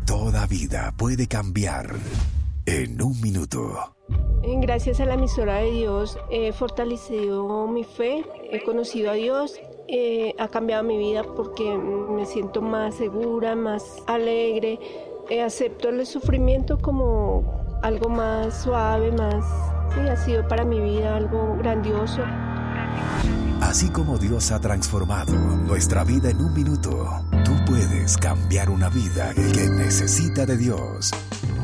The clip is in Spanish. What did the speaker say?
Toda vida puede cambiar en un minuto. Gracias a la emisora de Dios he fortalecido mi fe, he conocido a Dios, ha cambiado mi vida porque me siento más segura, más alegre, acepto el sufrimiento como algo más suave, sí, ha sido para mi vida algo grandioso. Así como Dios ha transformado nuestra vida en un minuto, tú puedes cambiar una vida que necesita de Dios.